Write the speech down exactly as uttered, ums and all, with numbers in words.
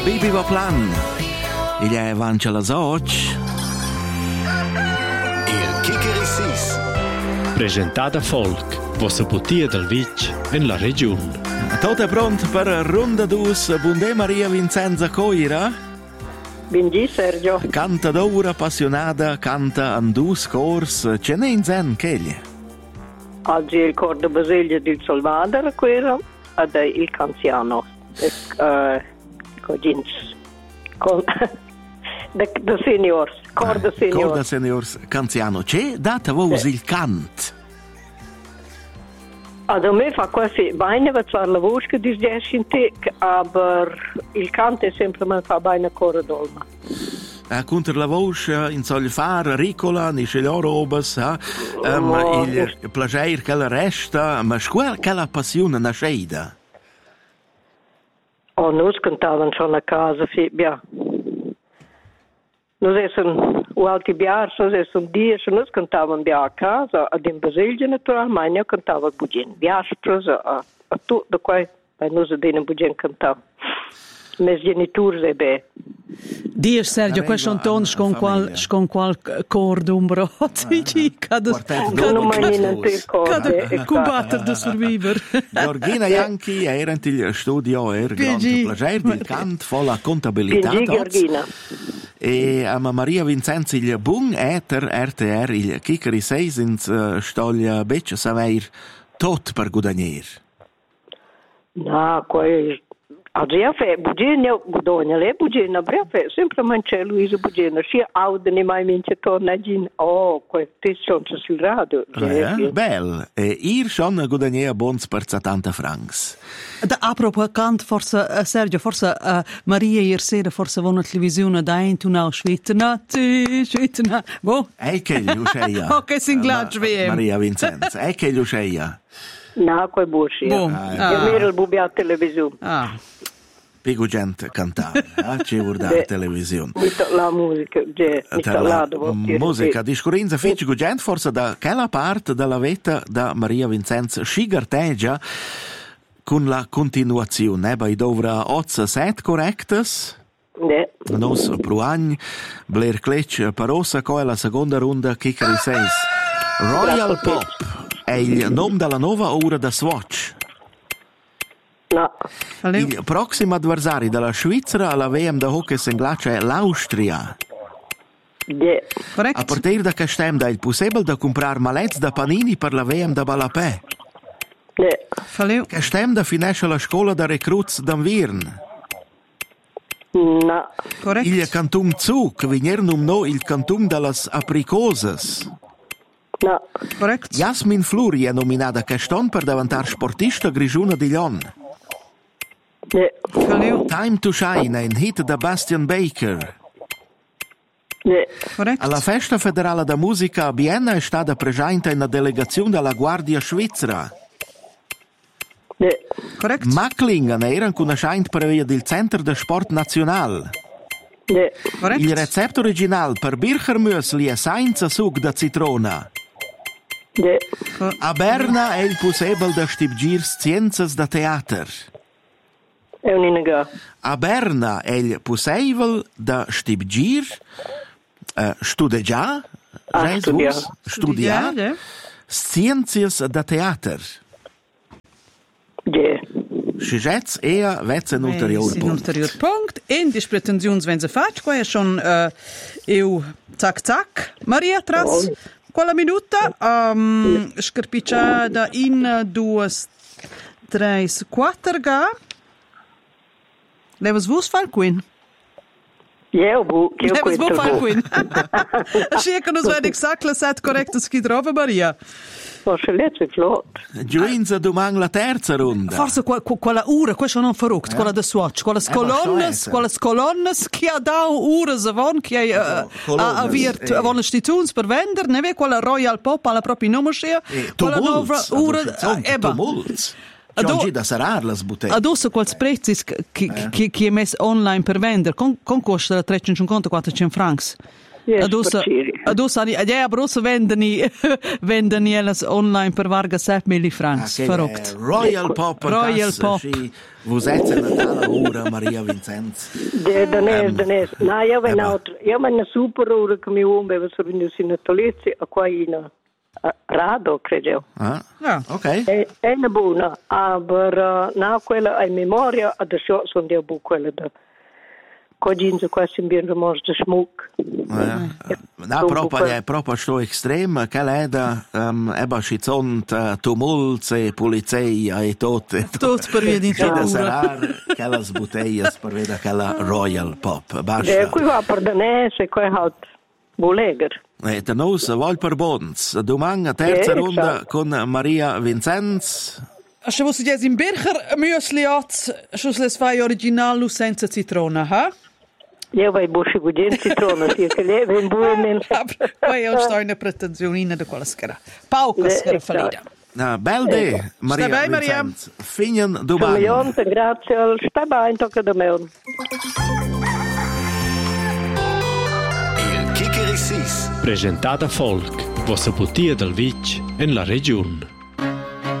Bibi va plan. Il è Vancia la Soc. Il Kickerisis. Presentata Folk, vostra putia del Vic in la regione. Tutto è pronto per Ronda Dus. Buondè Maria Vincenza Coira. Benji Sergio. Cantadora appassionata, canta in due scors. Ce n'è in zen chegli? Oggi il cor de Basilio del Salvador, quello, ed il Canziano. Uh, Cogins. Con... de, de seniors. Cor de seniors. Cor de seniors Canziano. C'è data vos il cant? Ad a me fa quasi bene, va zwar la voce che disgesce in te, aber il canto è sempre man fa bene cor dolma. Uh, contro la voce in sol far ricola ni ce l'ho robes eh? um, oh, il piacere che la resta ma scuola che la passione nasceida. Oh, noi cantavano schon a casa, Fibia. Noi siamo altri biars, noi siamo dieci, noi cantavamo a casa, ad in Basilio naturalmente, io cantavo a Bugin, biastros, a, a tutto qua, e noi abbiamo Bugin cantato. I miei genitori e beh. Dio Sergio, questo è un tono con qual con qual cordo un brozzi cada non mai niente cada combattere da survivor. Georgina Ianchi era il studio er grande piacere del cant folla contabilità Georgina e a Maria Vincenzi il bun eter R T R il Kickeri sei in stoglia beccia saver tot per guadagner. No, quei Oggi io fai Bugina, Budogna, lei Bugina, breve, sempre manc'è Luisa Bugina, si audini mai mince torna gin, oh, questo sono sul radio. Eh, bel, e ir schon guadagner bons per settanta francs. Da apropos cant forse uh, Sergio, forse uh, Maria ieri sera forse va una televisione da ein tu now Schwitna, ti Schwitna, boh. E che gli usceia. Ok, singlaggio viem. Maria Vincenza, e che gli usceia. No, quei busci. Boh. Ah. Io mi ero il bubi a televisione. Ah. Più gente cantare, eh? Ci vuol dare televisione. La musica, già, la musica di scurinza fece gente forse da quella parte della vita da Maria Vincenza scigarteggia con la continuazione, eh? Bei dovra otto set correctes. Ne. Nos pruagn, Blair Cletch parossa co è la seconda ronda Kickeri sei. Royal Pop è il nome della nuova ora da Swatch. No. Il prossimo avversario della Svizzera alla V M da hockey singlace è l'Austria. Yeah. Correct. A partire da questem da il possibile da comprare malets da panini per la V M da Balapè. Yeah. Faleu. Questem da finisce la scuola da recruits d'Anvirn. No. Correct. Il canton Zug viene nominato il canton delle apricoses. No. Correct. Jasmin Fluri è nominata a queston per diventare sportista grigiuna di Lyon. Yeah. Faleu. Time to Shine è in hit da Bastian Baker. Yeah. Correct. Alla festa federale da musica a Vienna è stata presente una delegazione della Guardia Svizzera. Yeah. Correct. Macklingen era conosciuto per via del Centro de Sport National. Yeah. Correct. Il recepto originale per Birchermüsli è senza suc da citrona. Yeah. A Berna è il possibile da stipgir scienze da teatro. È un'inaga. A Berna è il possibile da stipgir uh, studiare, Ah, studiare. studiare Yeah. scienze da teatro. Yeah. Scigetz ea vezza un ulterior Un punto. ulterior punct. In die pretensioni wenn sie fatch, qua è schon uh, eu zac zac. Maria tras Oh. quella minuta um, scarpicciata in due tre quattro ga. Levas vos fal quin. Yeah, bu, che ho Levas vos fal questo. quin. Schicken uns wenn exakt la set korrekt es geht drauf Maria. Forse letto flot. Giuinza domani la terza ronda. Forse qua- qua- quella ura, questa non farruct, quella da Swatch, quelle ma colonnes, so quelle colonnes che ha da ura zavon che ha colonnes, aviert eh. avon istituzioni per vendere, ne ve quella Royal Pop alla propria nome sia, quella nuova ura eba. Tumults. Ado- C'è da sarar le bottiglie. Adesso quels prezzi che che che è messo online per vendere con con costa trecentocinquanta quattrocento francs. Adus ani idea brosse vendeni vendeni elas online per varga sette mili francs. Ah, Verrückt. Royal Pop. Royal Pop. Vous êtes in Natale ora, Maria Vincenz. De danes, danes. Na, io vengo altro. Io vengo super ora che mi uombe, vi sono venuti in Natalizio, a qua in Rado, credo. Ah, Ja. ok. È, è una buona, aber na quella è memoria, adesso sono di abu quella da Codinzo quasi bien rimorso schmuck. Na, proprio è proprio sto estremo, che è da um, eba schizont tumults e polizia e tutte. Tot per via di Che da paura. sarar che las bottiglie per vedere che la Royal Pop. E Basta. qui va per danese, qui halt Buleger. E da nos vol per bons. Domani terza Eh, ronda esatto. con Maria Vincenz. Se vuoi dire in Bircher müsliat, se le fai originali senza citrona, ha? Io vai busci gudien citrona, sì, che lei ven buone. Poi ho sto una pretenzionina da quella schera. Pauca Eh, schera esatto. fallida. Na, bel de, Maria Stai bene, Maria? Vincenz. Finen domani. Camionte, grazie, stai bene, tocca da me. Il Kikerisis. Presentata Folk, vostra putia del Vic in la regione.